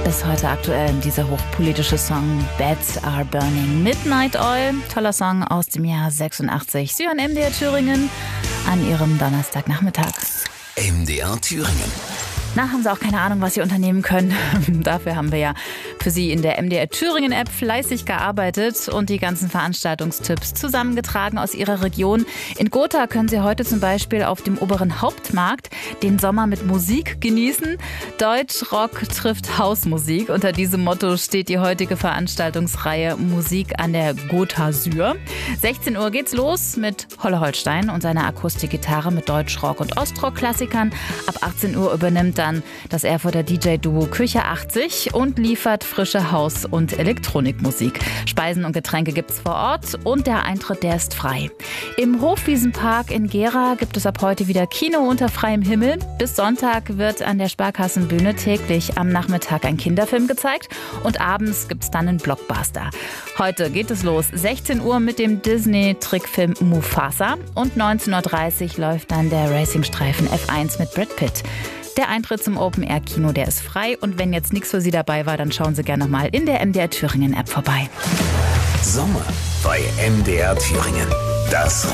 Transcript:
Bis heute aktuell dieser hochpolitische Song Beds Are Burning. Midnight Oil, toller Song aus dem Jahr 86. Sie hören MDR Thüringen an Ihrem Donnerstagnachmittag. MDR Thüringen. Na, haben Sie auch keine Ahnung, was Sie unternehmen können? Dafür haben wir ja für Sie in der MDR Thüringen App fleißig gearbeitet und die ganzen Veranstaltungstipps zusammengetragen aus Ihrer Region. In Gotha können Sie heute zum Beispiel auf dem oberen Hauptmarkt den Sommer mit Musik genießen. Deutschrock trifft Hausmusik. Unter diesem Motto steht die heutige Veranstaltungsreihe Musik an der Gotha Syr. 16 Uhr geht's los mit Holle Holstein und seiner Akustikgitarre mit Deutschrock und Ostrock-Klassikern. Ab 18 Uhr übernimmt dann das Erfurter DJ-Duo Küche 80 und liefert frische Haus- und Elektronikmusik. Speisen und Getränke gibt's vor Ort und der Eintritt, der ist frei. Im Hofwiesenpark in Gera gibt es ab heute wieder Kino unter freiem Himmel. Bis Sonntag wird an der Sparkassenbühne täglich am Nachmittag ein Kinderfilm gezeigt und abends gibt's dann einen Blockbuster. Heute geht es los, 16 Uhr mit dem Disney-Trickfilm Mufasa und 19.30 Uhr läuft dann der Racingstreifen F1 mit Brad Pitt. Der Eintritt zum Open-Air-Kino, der ist frei. Und wenn jetzt nichts für Sie dabei war, dann schauen Sie gerne nochmal in der MDR Thüringen-App vorbei. Sommer bei MDR Thüringen. Das